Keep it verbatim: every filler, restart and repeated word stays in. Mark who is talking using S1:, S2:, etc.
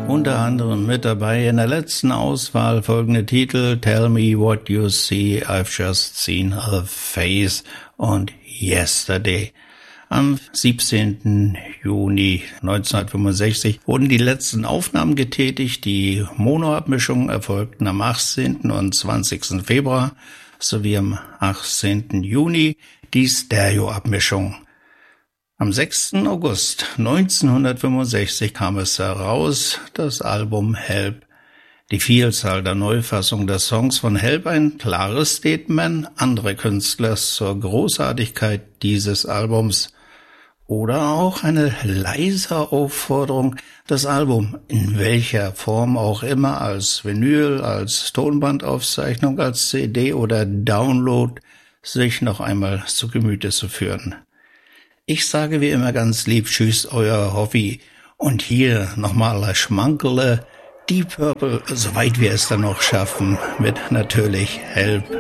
S1: Unter anderem mit dabei in der letzten Auswahl folgende Titel: Tell Me What You See, I've Just Seen a Face und Yesterday. Am siebzehnten Juni neunzehnhundertfünfundsechzig wurden die letzten Aufnahmen getätigt. Die Monoabmischungen erfolgten am achtzehnten und zwanzigsten Februar sowie am achtzehnten Juni die Stereoabmischung. Am sechsten August neunzehnhundertfünfundsechzig kam es heraus, das Album Help. Die Vielzahl der Neufassungen der Songs von Help ein klares Statement anderer Künstler zur Großartigkeit dieses Albums. Oder auch eine leise Aufforderung, das Album in welcher Form auch immer, als Vinyl, als Tonbandaufzeichnung, als C D oder Download, sich noch einmal zu Gemüte zu führen. Ich sage wie immer ganz lieb Tschüss, euer Hoffi. Und hier nochmal ein Schmankerle, Deep Purple, soweit wir es dann noch schaffen, mit natürlich Help.